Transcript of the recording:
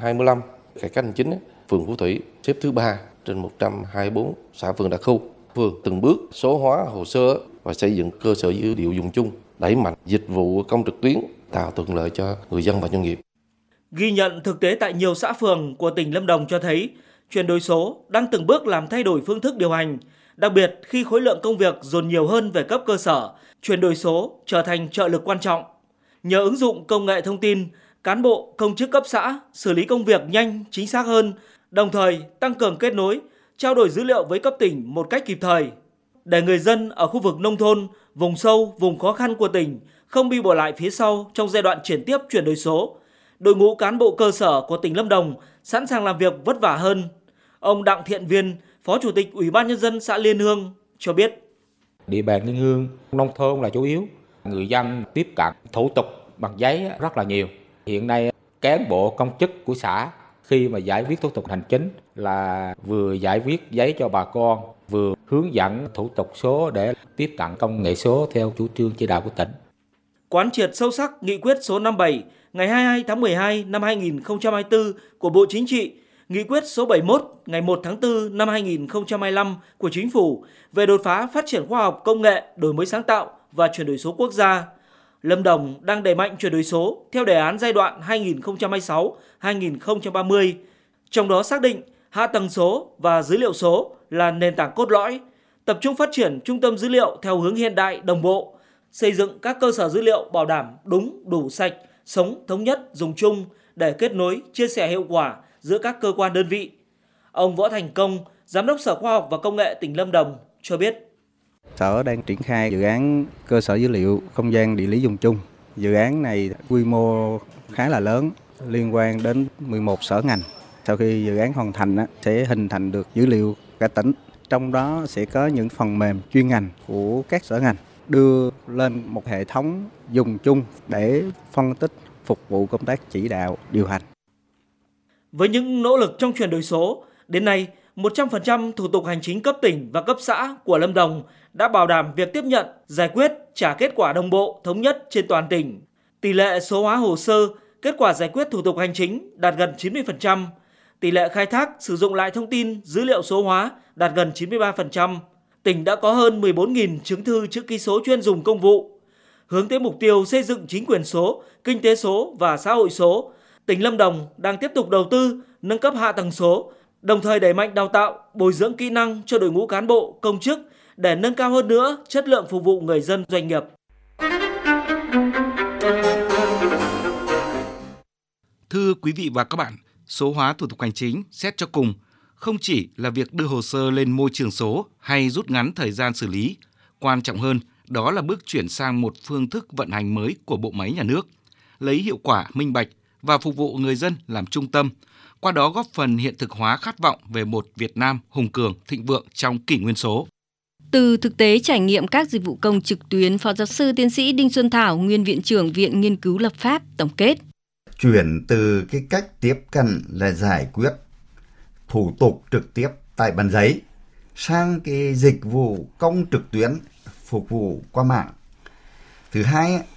2025, cải cách hành chính, phường Phú Thủy xếp thứ 3 trên 124 xã phường đặc khu. Phường từng bước số hóa hồ sơ và xây dựng cơ sở dữ liệu dùng chung, đẩy mạnh dịch vụ công trực tuyến, tạo thuận lợi cho người dân và doanh nghiệp. Ghi nhận thực tế tại nhiều xã phường của tỉnh Lâm Đồng cho thấy, chuyển đổi số đang từng bước làm thay đổi phương thức điều hành. Đặc biệt khi khối lượng công việc dồn nhiều hơn về cấp cơ sở, chuyển đổi số trở thành trợ lực quan trọng. Nhờ ứng dụng công nghệ thông tin, cán bộ, công chức cấp xã xử lý công việc nhanh, chính xác hơn, đồng thời tăng cường kết nối, trao đổi dữ liệu với cấp tỉnh một cách kịp thời. Để người dân ở khu vực nông thôn, vùng sâu, vùng khó khăn của tỉnh không bị bỏ lại phía sau trong giai đoạn chuyển tiếp chuyển đổi số, đội ngũ cán bộ cơ sở của tỉnh Lâm Đồng sẵn sàng làm việc vất vả hơn. Ông Đặng Thiện Viên, Phó Chủ tịch Ủy ban Nhân dân xã Liên Hương cho biết. Địa bàn Liên Hương, nông thôn là chủ yếu. Người dân tiếp cận thủ tục bằng giấy rất là nhiều. Hiện nay cán bộ công chức của xã khi mà giải quyết thủ tục hành chính là vừa giải quyết giấy cho bà con, vừa hướng dẫn thủ tục số để tiếp cận công nghệ số theo chủ trương chỉ đạo của tỉnh. Quán triệt sâu sắc nghị quyết số 57 ngày 22 tháng 12 năm 2024 của Bộ Chính trị, nghị quyết số 71 ngày 1 tháng 4 năm 2025 của Chính phủ về đột phá phát triển khoa học công nghệ, đổi mới sáng tạo và chuyển đổi số quốc gia. Lâm Đồng đang đẩy mạnh chuyển đổi số theo đề án giai đoạn 2026-2030, trong đó xác định hạ tầng số và dữ liệu số là nền tảng cốt lõi, tập trung phát triển trung tâm dữ liệu theo hướng hiện đại đồng bộ, xây dựng các cơ sở dữ liệu bảo đảm đúng, đủ sạch, sống, thống nhất, dùng chung để kết nối, chia sẻ hiệu quả giữa các cơ quan đơn vị. Ông Võ Thành Công, Giám đốc Sở Khoa học và Công nghệ tỉnh Lâm Đồng cho biết. Sở đang triển khai dự án cơ sở dữ liệu không gian địa lý dùng chung. Dự án này quy mô khá là lớn, liên quan đến 11 sở ngành. Sau khi dự án hoàn thành sẽ hình thành được dữ liệu cả tỉnh. Trong đó sẽ có những phần mềm chuyên ngành của các sở ngành đưa lên một hệ thống dùng chung để phân tích, phục vụ công tác chỉ đạo, điều hành. Với những nỗ lực trong chuyển đổi số, đến nay 100% thủ tục hành chính cấp tỉnh và cấp xã của Lâm Đồng đã bảo đảm việc tiếp nhận, giải quyết, trả kết quả đồng bộ, thống nhất trên toàn tỉnh. Tỷ lệ số hóa hồ sơ, kết quả giải quyết thủ tục hành chính đạt gần 90%. Tỷ lệ khai thác, sử dụng lại thông tin, dữ liệu số hóa đạt gần 93%. Tỉnh đã có hơn 14.000 chứng thư chữ ký số chuyên dùng công vụ. Hướng tới mục tiêu xây dựng chính quyền số, kinh tế số và xã hội số, tỉnh Lâm Đồng đang tiếp tục đầu tư, nâng cấp hạ tầng số, đồng thời đẩy mạnh đào tạo, bồi dưỡng kỹ năng cho đội ngũ cán bộ, công chức để nâng cao hơn nữa chất lượng phục vụ người dân, doanh nghiệp. Thưa quý vị và các bạn, số hóa thủ tục hành chính xét cho cùng không chỉ là việc đưa hồ sơ lên môi trường số hay rút ngắn thời gian xử lý. Quan trọng hơn, đó là bước chuyển sang một phương thức vận hành mới của bộ máy nhà nước, lấy hiệu quả, minh bạch và phục vụ người dân làm trung tâm, qua đó góp phần hiện thực hóa khát vọng về một Việt Nam hùng cường, thịnh vượng trong kỷ nguyên số. Từ thực tế trải nghiệm các dịch vụ công trực tuyến, Phó Giáo sư Tiến sĩ Đinh Xuân Thảo, Nguyên Viện trưởng Viện Nghiên cứu Lập pháp tổng kết. Chuyển từ cái cách tiếp cận là giải quyết thủ tục trực tiếp tại bàn giấy sang cái dịch vụ công trực tuyến phục vụ qua mạng. Thứ hai